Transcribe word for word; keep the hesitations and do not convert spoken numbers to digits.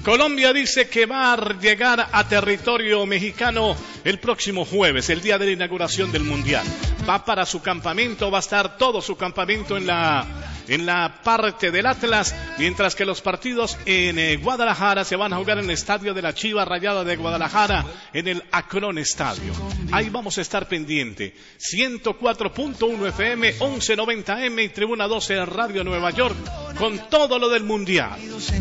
Colombia dice que va a llegar a territorio mexicano el próximo jueves, el día de la inauguración del Mundial. Va para su campamento, va a estar todo su campamento en la, en la parte del Atlas, mientras que los partidos en eh, Guadalajara se van a jugar en el estadio de la Chiva Rayada de Guadalajara, en el Akron Estadio. Ahí vamos a estar pendiente. ciento cuatro punto uno F M, once noventa M y Tribuna doce Radio Nueva York, con todo lo del Mundial.